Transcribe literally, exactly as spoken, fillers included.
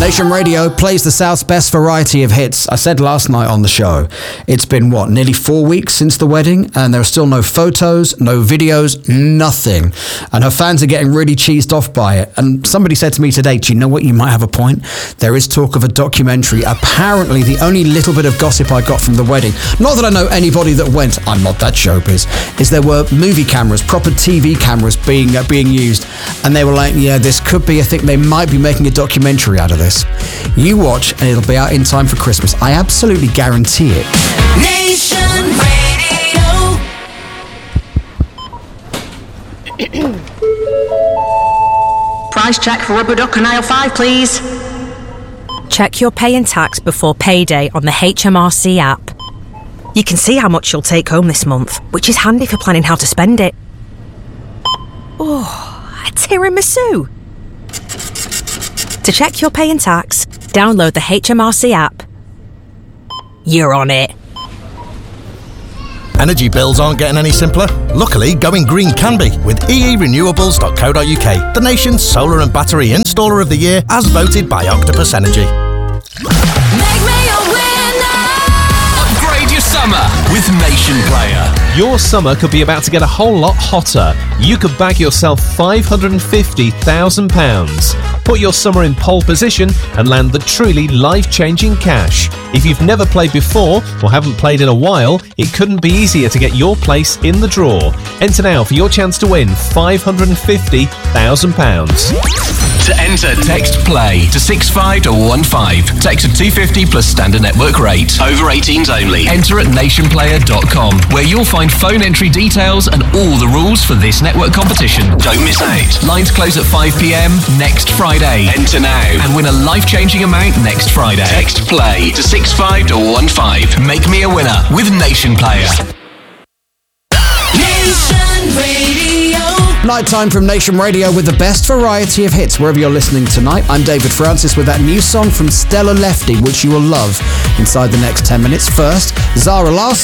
Nation Radio plays the South's best variety of hits. I said last night on the show, it's been, what, nearly four weeks since the wedding, and there are still no photos, no videos, nothing. And her fans are getting really cheesed off by it. And somebody said to me today, do you know what, you might have a point? There is talk of a documentary. Apparently, the only little bit of gossip I got from the wedding, not that I know anybody that went, I'm not that showbiz, is there were movie cameras, proper T V cameras being uh, being used. And they were like, yeah, this could be, I think they might be making a documentary out of this. You watch and it'll be out in time for Christmas. I absolutely guarantee it. Nation Radio. Price check for rubber duck on aisle five, please. Check your pay and tax before payday on the H M R C app. You can see how much you'll take home this month, which is handy for planning how to spend it. Oh, a tiramisu. To check your pay and tax, download the H M R C app. You're on it. Energy bills aren't getting any simpler. Luckily, going green can be with e e renewables dot co dot u k, the nation's solar and battery installer of the year as voted by Octopus Energy. Make me a winner. Upgrade your summer with Nation Player. Your summer could be about to get a whole lot hotter. You could bag yourself five hundred fifty thousand pounds. Put your summer in pole position and land the truly life-changing cash. If you've never played before or haven't played in a while, it couldn't be easier to get your place in the draw. Enter now for your chance to win five hundred fifty thousand pounds. To enter, text PLAY to six five one one five. Text to two fifty plus standard network rate. Over eighteens only. Enter at nation player dot com, where you'll find phone entry details and all the rules for this network competition. Don't miss out. Lines close at five p m next Friday. Enter now and win a life-changing amount next Friday. Text PLAY to six five one one five. Make me a winner with Nation Player. Nation Radio. Nighttime from Nation Radio with the best variety of hits wherever you're listening tonight. I'm David Francis with that new song from Stella Lefty, which you will love inside the next ten minutes. First, Zara Larsson.